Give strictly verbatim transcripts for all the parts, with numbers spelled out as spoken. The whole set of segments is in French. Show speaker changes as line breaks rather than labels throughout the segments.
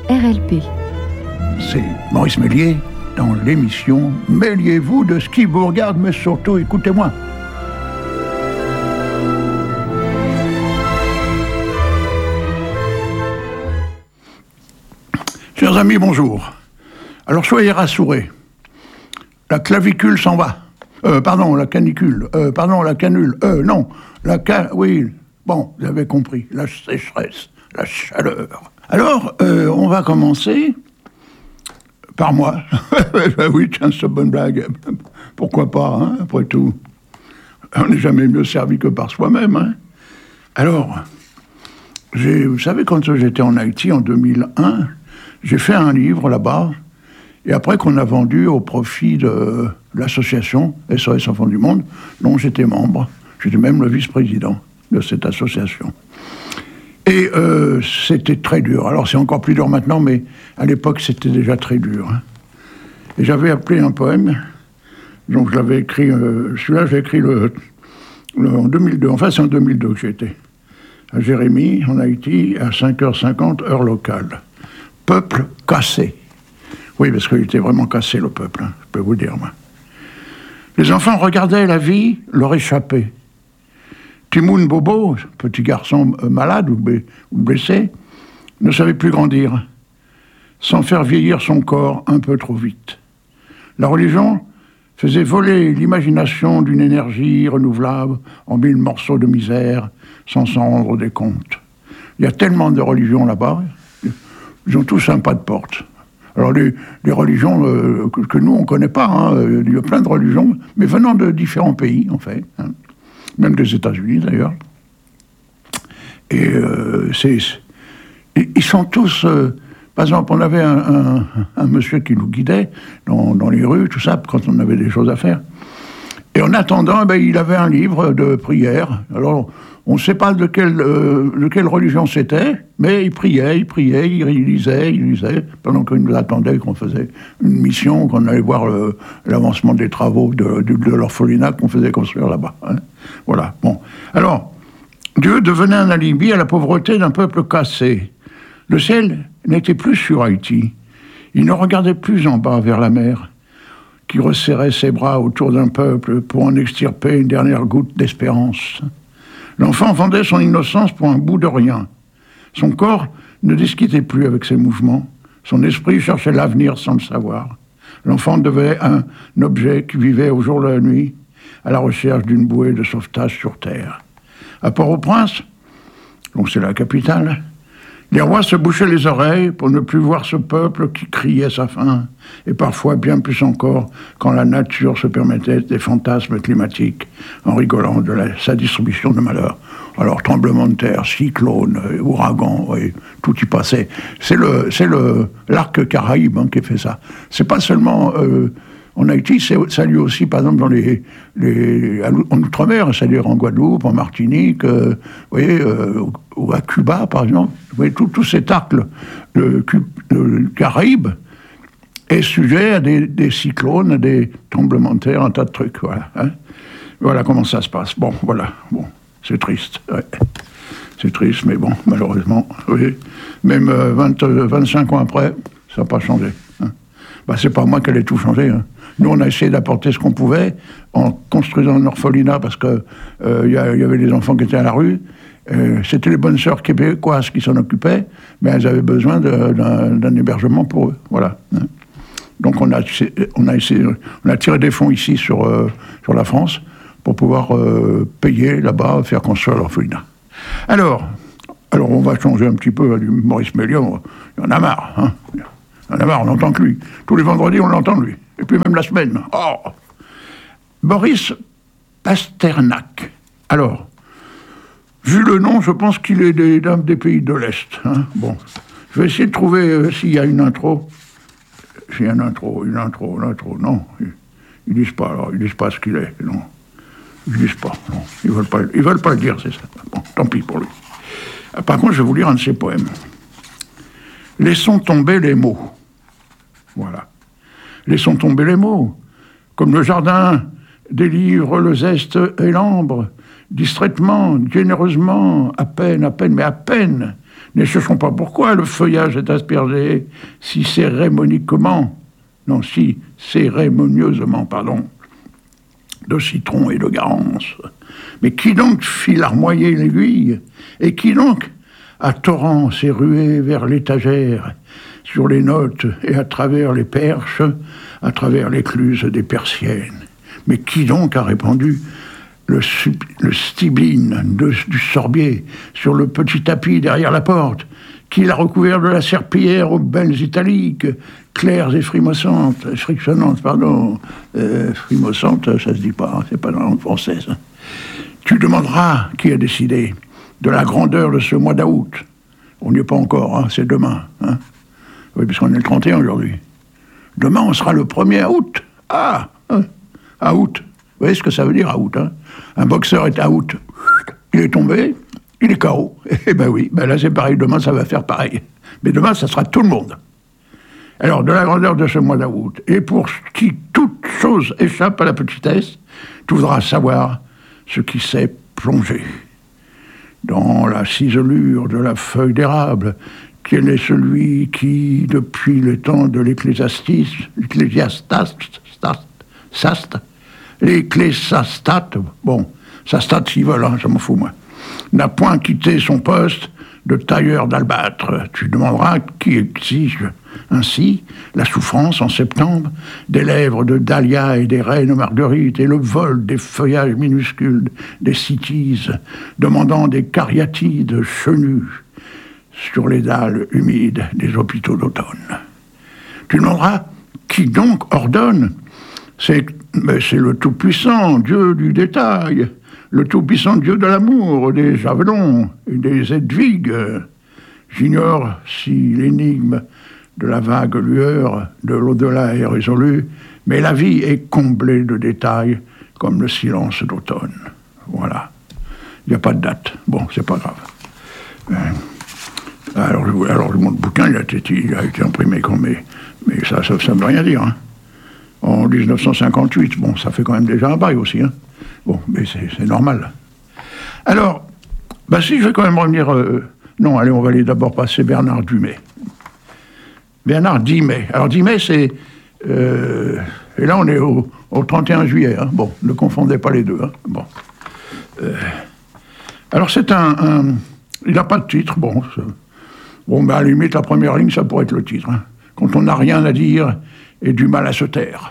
R L P.
C'est Maurice Méliès dans l'émission « Mêliez-vous de ce qui vous regarde, mais surtout écoutez-moi ». Chers amis, bonjour. Alors soyez rassurés, la clavicule s'en va. Euh, pardon, la canicule. Euh, pardon, la canule. Euh, non, la can... Oui, bon, vous avez compris, la sécheresse, la chaleur. Alors, euh, on va commencer par moi. Ben oui, tiens, c'est une bonne blague. Pourquoi pas, hein, après tout. On n'est jamais mieux servi que par soi-même, hein. Alors, j'ai, vous savez, quand j'étais en Haïti en deux mille un, j'ai fait un livre là-bas, et après qu'on a vendu au profit de l'association S O S Enfants du Monde, dont j'étais membre, j'étais même le vice-président de cette association. Et euh, c'était très dur. Alors c'est encore plus dur maintenant, mais à l'époque c'était déjà très dur, hein. Et j'avais appelé un poème, donc je l'avais écrit, euh, celui-là j'ai écrit le, le, en deux mille deux, enfin c'est en deux mille deux que j'étais, à Jérémie, en Haïti, à cinq heures cinquante, heure locale. Peuple cassé. Oui, parce qu'il était vraiment cassé, le peuple, hein, je peux vous dire, moi. Les enfants regardaient la vie leur échapper. Timoun Bobo, petit garçon malade ou blessé, ne savait plus grandir, sans faire vieillir son corps un peu trop vite. La religion faisait voler l'imagination d'une énergie renouvelable en mille morceaux de misère, sans s'en rendre des comptes. Il y a tellement de religions là-bas, ils ont tous un pas de porte. Alors les, les religions euh, que, que nous on ne connaît pas, hein, il y a plein de religions, mais venant de différents pays en fait, hein, même des États-Unis d'ailleurs. Et euh, c'est, ils sont tous, euh, par exemple, on avait un, un, un monsieur qui nous guidait dans, dans les rues, tout ça, quand on avait des choses à faire. Et en attendant, eh ben, il avait un livre de prière. Alors, on ne sait pas de quelle, euh, de quelle religion c'était, mais il priait, il priait, il lisait, il lisait, pendant qu'il nous attendait, qu'on faisait une mission, qu'on allait voir le, l'avancement des travaux de, de, de l'orphelinat qu'on faisait construire là-bas, hein. Voilà, bon. Alors, Dieu devenait un alibi à la pauvreté d'un peuple cassé. Le ciel n'était plus sur Haïti. Il ne regardait plus en bas vers la mer, qui resserrait ses bras autour d'un peuple pour en extirper une dernière goutte d'espérance. L'enfant vendait son innocence pour un bout de rien. Son corps ne discutait plus avec ses mouvements. Son esprit cherchait l'avenir sans le savoir. L'enfant devait un objet qui vivait au jour et la nuit, à la recherche d'une bouée de sauvetage sur terre. À Port-au-Prince, donc c'est la capitale, les rois se bouchaient les oreilles pour ne plus voir ce peuple qui criait sa faim, et parfois bien plus encore quand la nature se permettait des fantasmes climatiques, en rigolant de la, sa distribution de malheur. Alors, tremblement de terre, cyclone, ouragan, oui, tout y passait. C'est le, c'est le, l'arc Caraïbe, hein, qui fait ça. C'est pas seulement euh, en Haïti, c'est, ça lui aussi, par exemple, dans les, les, en Outre-mer, c'est-à-dire en Guadeloupe, en Martinique, euh, vous voyez, euh, ou à Cuba, par exemple. Vous voyez, tout, tout cet arc, le, le, le Caraïbe, est sujet à des, des cyclones, à des tremblements de terre, un tas de trucs, voilà. Hein. Voilà comment ça se passe. Bon, voilà, bon, c'est triste, ouais. C'est triste, mais bon, malheureusement, oui. Même euh, vingt, vingt-cinq ans après, ça n'a pas changé. Hein. Bah, c'est pas moi qui allais tout changer, hein. Nous, on a essayé d'apporter ce qu'on pouvait en construisant un orphelinat parce qu'il euh, y, y avait des enfants qui étaient à la rue. Euh, c'était les bonnes sœurs québécoises qui s'en occupaient, mais elles avaient besoin de, d'un, d'un hébergement pour eux. Voilà. Hein. Donc on a, on a essayé, on a tiré des fonds ici sur, euh, sur la France pour pouvoir euh, payer là-bas, faire construire l'orphelinat. Alors, alors, on va changer un petit peu du Maurice Méliès. Il y en a marre, hein. Il y en a marre, on n'entend que lui. Tous les vendredis, on l'entend lui. Et puis même la semaine. Oh Boris Pasternak. Alors, vu le nom, je pense qu'il est des, des pays de l'Est. Hein. Bon, je vais essayer de trouver euh, s'il y a une intro. S'il y a une intro, une intro, une intro. Non, ils ne disent pas, alors. Ils ne disent pas ce qu'il est. Non, ils ne disent pas. Non, ils ne veulent pas, ils veulent pas le dire, c'est ça. Bon, tant pis pour lui. Par contre, je vais vous lire un de ses poèmes. Laissons tomber les mots. Voilà. Laissons tomber les mots. Comme le jardin délivre le zeste et l'ambre, distraitement, généreusement, à peine, à peine, mais à peine, Ne cherchons pas pourquoi le feuillage est aspergé si cérémoniquement, non, si cérémonieusement, pardon, de citron et de garance. Mais qui donc fit larmoyer l'aiguille? Et qui donc, à torrent, s'est rué vers l'étagère, sur les notes et à travers les perches, à travers l'écluse des persiennes? Mais qui donc a répandu le, le stibline de, du sorbier sur le petit tapis derrière la porte? Qui l'a recouvert de la serpillière aux belles italiques, claires et frimossantes, frictionnantes, pardon, euh, frimossantes, ça se dit pas, c'est pas dans la langue française. Tu demanderas qui a décidé de la grandeur de ce mois d'août. On n'y est pas encore, hein, c'est demain. Hein. Oui, puisqu'on est le trente et un aujourd'hui. Demain, on sera le premier août. Ah, hein, août. Vous voyez ce que ça veut dire, août, hein? Un boxeur est août. Il est tombé, il est K O. Eh ben oui, ben là c'est pareil, demain ça va faire pareil. Mais demain, ça sera tout le monde. Alors, de la grandeur de ce mois d'août, et pour qui toute chose échappe à la petitesse, tu voudras savoir ce qui s'est plongé dans la ciselure de la feuille d'érable. Quel est celui qui, depuis le temps de l'ecclésiastique, l'ecclésiastate, saste, l'ecclésiastate, bon, ça state s'ils veulent, hein, je m'en fous moi, n'a point quitté son poste de tailleur d'albâtre. Tu demanderas qui exige ainsi la souffrance en septembre des lèvres de dahlia et des reines marguerites et le vol des feuillages minuscules des cytises, demandant des cariatides chenues sur les dalles humides des hôpitaux d'automne. Tu demanderas qui donc ordonne. C'est, mais c'est le Tout-Puissant, Dieu du détail, le Tout-Puissant Dieu de l'amour, des javelons et des Hedwig. J'ignore si l'énigme de la vague lueur de l'au-delà est résolue, mais la vie est comblée de détails comme le silence d'automne. Voilà. Il n'y a pas de date. Bon, c'est pas grave. Euh, alors, alors, mon bouquin, il a été, il a été imprimé quand même, mais ça ne veut rien dire. Hein. En dix-neuf cent cinquante-huit, bon, ça fait quand même déjà un bail aussi. Hein. Bon, mais c'est, c'est normal. Alors, bah si, je vais quand même revenir... Euh, non, allez, on va aller d'abord passer Bernard Dumay. Bernard Dimet. Alors, Dimet, c'est... Euh, et là, on est au, au trente et un juillet. Hein. Bon, ne confondez pas les deux. Hein. Bon. Euh, alors, c'est un... un il n'a pas de titre, bon... Bon, ben, à la limite, la première ligne, ça pourrait être le titre. Hein. Quand on n'a rien à dire et du mal à se taire.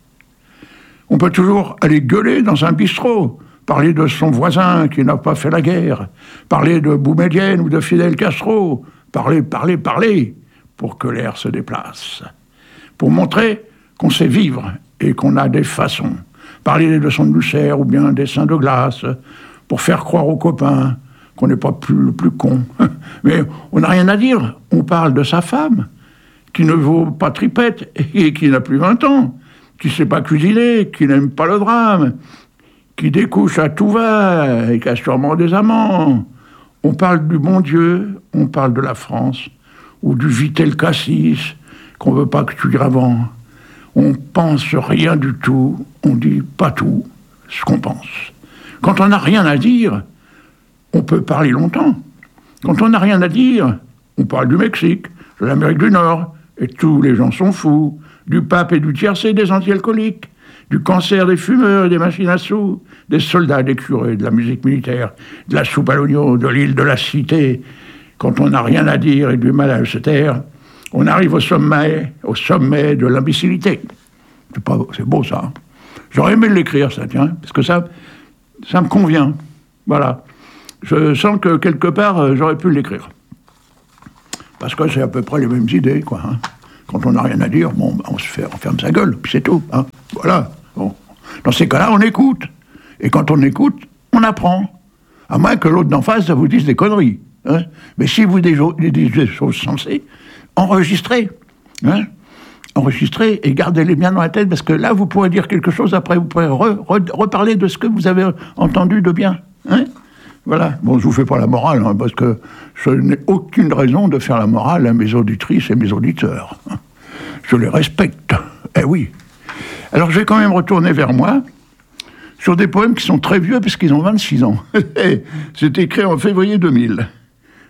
On peut toujours aller gueuler dans un bistrot, parler de son voisin qui n'a pas fait la guerre, parler de Boumedienne ou de Fidel Castro, parler, parler, parler, pour que l'air se déplace. Pour montrer qu'on sait vivre et qu'on a des façons. Parler des leçons de Lucer ou bien des seins de glace, pour faire croire aux copains qu'on n'est pas plus, le plus con. Mais on n'a rien à dire. On parle de sa femme, qui ne vaut pas tripette et qui n'a plus vingt ans, qui ne sait pas cuisiner, qui n'aime pas le drame, qui découche à tout va et qui a sûrement des amants. On parle du bon Dieu, on parle de la France, ou du Vitel Cassis, qu'on ne veut pas que tu dises avant. On pense rien du tout, on dit pas tout ce qu'on pense. Quand on n'a rien à dire, on peut parler longtemps. Quand on n'a rien à dire, on parle du Mexique, de l'Amérique du Nord, et tous les gens sont fous, du pape et du tiercé des anti-alcooliques, du cancer des fumeurs et des machines à sous, des soldats, des curés, de la musique militaire, de la soupe à l'oignon, de l'île de la Cité. Quand on n'a rien à dire et du mal à se taire, on arrive au sommet, au sommet de l'imbécilité. C'est, pas, c'est beau, ça. Hein. J'aurais aimé l'écrire, ça, tiens, parce que ça, ça me convient. Voilà. Je sens que, quelque part, j'aurais pu l'écrire. Parce que c'est à peu près les mêmes idées, quoi. Hein. Quand on n'a rien à dire, bon, on se fait, on ferme sa gueule, puis c'est tout. Hein. Voilà. Bon. Dans ces cas-là, on écoute. Et quand on écoute, on apprend. À moins que l'autre d'en face, ça vous dise des conneries. Hein. Mais si vous dites des choses sensées, enregistrez. Hein. Enregistrez et gardez-les bien dans la tête, parce que là, vous pourrez dire quelque chose, après vous pourrez re, re, reparler de ce que vous avez entendu de bien. Hein. Voilà. Bon, je vous fais pas la morale, hein, parce que je n'ai aucune raison de faire la morale à mes auditrices et mes auditeurs. Hein. Je les respecte. Eh oui. Alors, je vais quand même retourner vers moi sur des poèmes qui sont très vieux, parce qu'ils ont vingt-six ans. C'est écrit en février deux mille.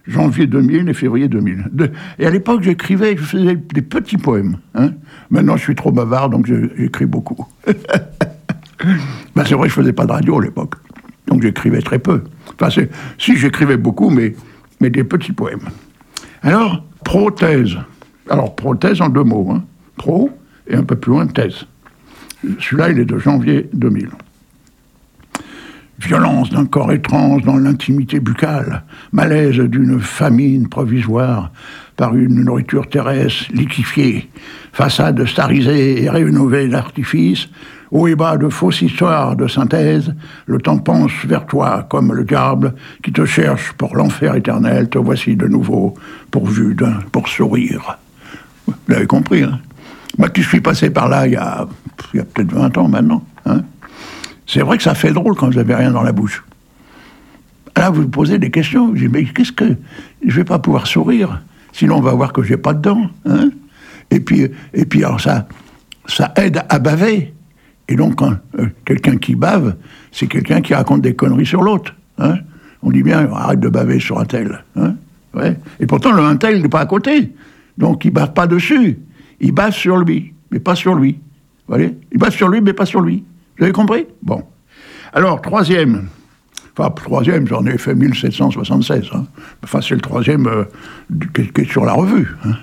janvier deux mille et février deux mille. De, et à l'époque, j'écrivais, je faisais des petits poèmes. Hein. Maintenant, je suis trop bavard, donc j'écris beaucoup. Ben, c'est vrai que je faisais pas de radio à l'époque, donc j'écrivais très peu. Enfin, si, j'écrivais beaucoup, mais, mais des petits poèmes. Alors, prothèse. Alors, prothèse en deux mots. Hein. Pro et un peu plus loin, thèse. Celui-là, il est de janvier deux mille. Violence d'un corps étrange dans l'intimité buccale, malaise d'une famine provisoire par une nourriture terrestre liquéfiée, façade starisée et rénovée d'artifice, haut et bas de fausses histoires de synthèse, le temps penche vers toi comme le diable qui te cherche pour l'enfer éternel, te voici de nouveau pourvu d'un pour sourire. Vous l'avez compris, hein? Moi qui suis passé par là il y a, il y a peut-être vingt ans maintenant, hein? C'est vrai que ça fait drôle quand vous n'avez rien dans la bouche. Là, vous vous posez des questions. Vous dites, mais qu'est-ce que... Je ne vais pas pouvoir sourire, sinon on va voir que je n'ai pas de dents. Hein, et puis, et puis alors ça, ça aide à baver. Et donc, quand, euh, quelqu'un qui bave, c'est quelqu'un qui raconte des conneries sur l'autre. Hein. On dit bien, arrête de baver sur un tel. Hein, ouais. Et pourtant, le un tel, il n'est pas à côté. Donc, il ne bave pas dessus. Il bave sur lui, mais pas sur lui. Vous voyez, il bave sur lui, mais pas sur lui. Vous avez compris? Bon. Alors, troisième. Enfin, troisième, j'en ai fait mille sept cent soixante-seize. Hein. Enfin, c'est le troisième euh, qui, qui est sur la revue. Hein.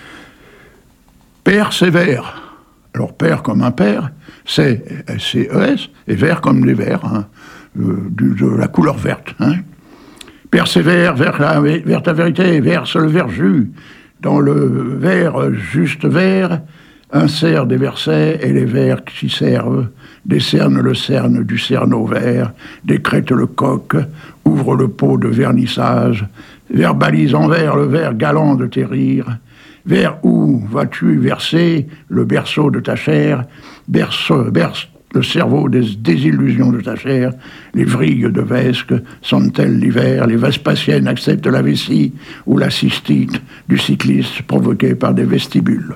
Père sévère. Alors, père comme un père, c'est C E S, et vert comme les verts, hein, euh, de, de la couleur verte. Hein. Père sévère, vers, la, vers ta vérité, verse le verjus. Dans le vers juste vert, insère des versets et les vers qui s'y servent, décerne le cerne du cerneau vert, décrète le coq, ouvre le pot de vernissage, verbalise en vers le vers galant de tes rires, vers où vas-tu verser le berceau de ta chair, berce, berce le cerveau des désillusions de ta chair, les vrilles de Vesque sentent-elles l'hiver, les Vespasiennes acceptent la vessie ou la cystite du cycliste provoqué par des vestibules.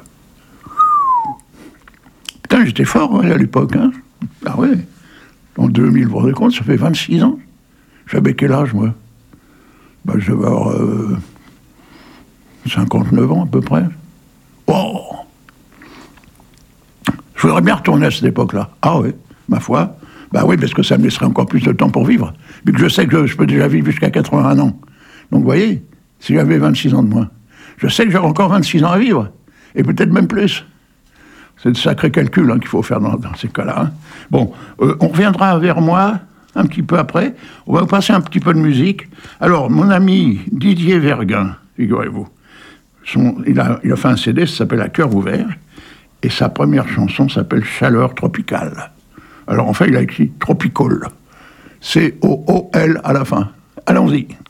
Putain, j'étais fort ouais, à l'époque, hein. Ah ouais. En deux mille, vous vous rendez compte, ça fait vingt-six ans. J'avais quel âge, moi? Ben, je devais avoir euh, cinquante-neuf ans, à peu près. Oh! Je voudrais bien retourner à cette époque-là. Ah oui, ma foi. Ben oui, parce que ça me laisserait encore plus de temps pour vivre. Vu que je sais que je, je peux déjà vivre jusqu'à quatre-vingt-un ans. Donc, vous voyez, si j'avais vingt-six ans de moins, je sais que j'aurais encore vingt-six ans à vivre. Et peut-être même plus. C'est de sacrés calculs hein, qu'il faut faire dans, dans ces cas-là. Hein. Bon, euh, on reviendra vers moi un petit peu après. On va vous passer un petit peu de musique. Alors, mon ami Didier Verguin, figurez-vous, son, il, a, il a fait un C D, ça s'appelle À cœur ouvert, et sa première chanson s'appelle Chaleur tropicale. Alors, en fait, il a écrit Tropical. C O O L à la fin. Allons-y.